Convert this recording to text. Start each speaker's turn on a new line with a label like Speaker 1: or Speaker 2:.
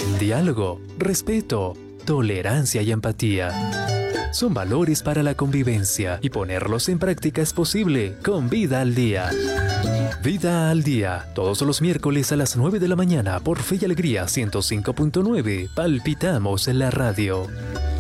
Speaker 1: Diálogo, respeto, tolerancia y empatía. Son valores para la convivencia y ponerlos en práctica es posible con Vida al Día. Vida al Día, todos los miércoles a las 9 de la mañana por Fe y Alegría 105.9. Palpitamos en la radio.